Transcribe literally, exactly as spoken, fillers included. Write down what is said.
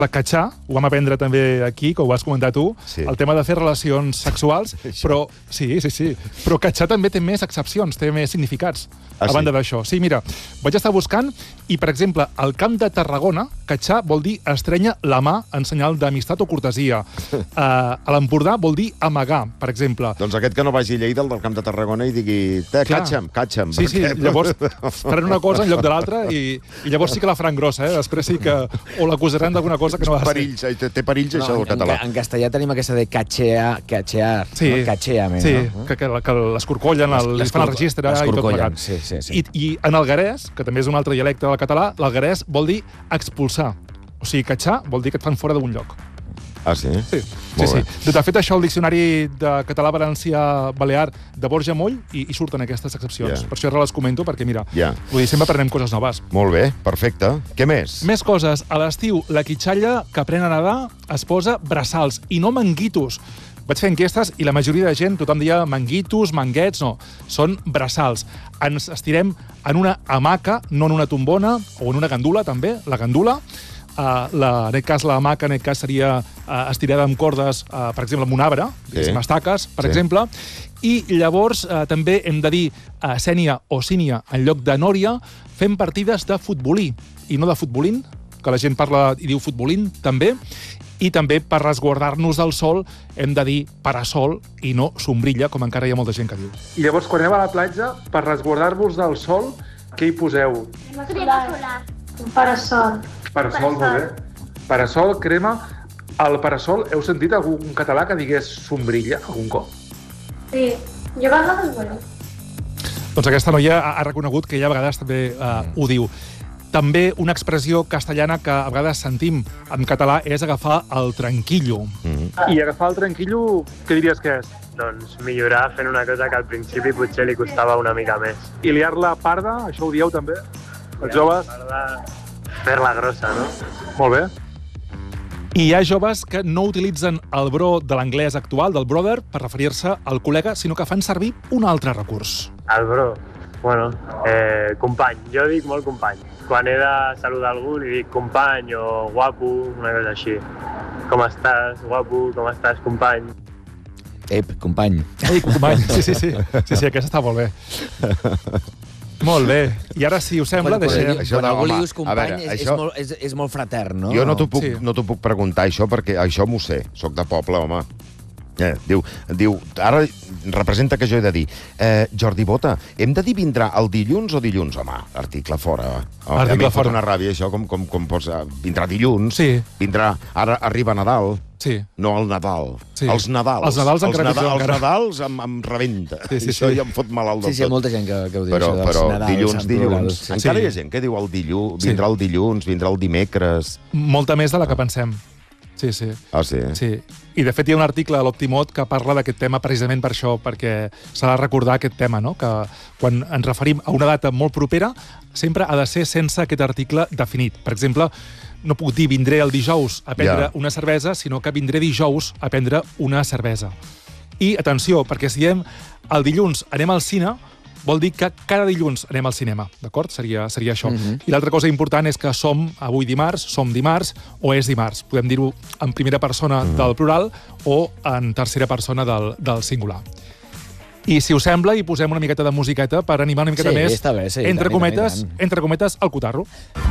La catxar, ho vam aprendre també aquí, que ho vas comentar tu, sí. El tema de fer relacions sexuals, però sí, sí, sí. Però catxar també té més excepcions, té més significats, ah, a banda sí? d'això. Sí, mira, vaig estar buscant i, per exemple, al Camp de Tarragona, catxar vol dir estrènyer la mà en senyal d'amistat o cortesia. Uh, a l'Empordà vol dir amagar, per exemple. Doncs aquest que no vagi a Lleida, el del Camp de Tarragona, i digui, catxa'm, catxa'm. Sí, sí, llavors faran una cosa en lloc de l'altra i, i llavors sí que la faran grossa, eh? Després sí que o l'acusaran d'alguna cosa que no va ser. Perills, té, té perills, no, això del català. En, en castellà tenim aquesta de catxear, catxear, sí, no? Catxeame, sí, no? que, que, que l'escorcollen, les fan el registre i tot plegat. Sí, sí, sí. I, I en alguerès, que també és un altre dialecte del català, l'alguerès vol dir expulsar. O sigui, catxar vol dir que et fan fora d'un lloc. Ah, sí? Sí, sí, sí. De fet, això el diccionari de català-valencià-balear de Borja Moll i, i surten aquestes excepcions. Yeah. Per això ara les comento, perquè, mira, yeah. vull dir, sempre aprenem coses noves. Molt bé, perfecte. Què més? Més coses. A l'estiu, la quitxalla que aprèn a nedar es posa braçals i no manguitos. Vaig fer enquestes i la majoria de gent, tothom deia manguitos, manguets, no. Són braçals. Ens estirem en una hamaca, no en una tombona, o en una gandula, també, la gandula. Uh, la, en aquest cas, la hamaca en aquest cas seria uh, estirada amb cordes, uh, per exemple, amb un arbre, sí. estaques, per sí. exemple, i llavors uh, també hem de dir uh, sènia o sínia en lloc de nòria, fem partides de futbolí, i no de futbolín, que la gent parla i diu futbolín, també, i també per resguardar-nos del sol hem de dir parasol i no sombrilla, com encara hi ha molta gent que diu. I llavors, quan aneu a la platja, per resguardar-vos del sol, què hi poseu? Crema solar. Un parasol. Parasol, molt bé. Parasol, crema. Al parasol, heu sentit algun català que digués sombrilla algun cop? Sí, jo a vegades bueno. Doncs aquesta noia ha reconegut que ella a vegades també uh, ho diu. També una expressió castellana que a vegades sentim en català és agafar el tranquillo. Mm-hmm. I agafar el tranquillo, què diries que és? Doncs millorar fent una cosa que al principi potser li costava una mica més. I liar-la parda, això ho dieu també? Els joves? Fer-la grossa, no? Molt bé. I hi ha joves que no utilitzen el bro de l'anglès actual, del brother, per referir-se al col·lega, sinó que fan servir un altre recurs. El bro? Bueno, eh, company. Jo dic molt company. Quan he de saludar algú li dic company o guapo, una cosa així. Com estàs, guapo? Com estàs, company? Ep, company. Ei, company. Sí, sí, sí. Sí, sí, aquesta està molt bé. Molt bé. I ara, si us sembla, quan, deixem... Quan, quan algú li dius company, veure, és, això... és, molt, és, és molt fratern, no? Jo no t'ho puc, sí. no t'ho puc preguntar, això, perquè això m'ho sé. Soc de poble, home. Eh, diu, diu, ara representa que jo he de dir eh, Jordi Bota, hem de dir vindrà el dilluns o dilluns? Home, article fora. Oh, article a mi em fot una ràbia, això, com, com, com pots... Vindrà dilluns, sí. vindrà... Ara arriba Nadal. Sí. No el Nadal. Sí. Els Nadals. Els Nadals encara els, Nadal, els Nadals em, em rebenta. Sí, sí, això sí. ja em fot malalt del sí, sí, tot. Sí, sí, molta gent que, que ho diu, però, això dels però, Nadals. dilluns, dilluns. Sí. Encara sí. hi ha gent que diu el dilluns, vindrà sí. el dilluns, vindrà el dimecres... Molta més de la que pensem. Sí, sí. Ah, sí? Sí. I, de fet, hi ha un article a l'Optimot que parla d'aquest tema precisament per això, perquè s'ha de recordar aquest tema, no? Que quan ens referim a una data molt propera, sempre ha de ser sense aquest article definit. Per exemple, no puc dir vindré el dijous a prendre yeah. una cervesa, sinó que vindré dijous a prendre una cervesa. I, atenció, perquè si diem el dilluns anem al cine, vol dir que cada dilluns anem al cinema, d'acord? Seria, seria això. Mm-hmm. I l'altra cosa important és que som avui dimarts, som dimarts o és dimarts. Podem dir-ho en primera persona mm-hmm. del plural o en tercera persona del, del singular. I si us sembla, hi posem una miqueta de musiqueta per animar una miqueta sí, més, està bé, sí, entre, tant, cometes, tant, tant. entre cometes, el cotarro.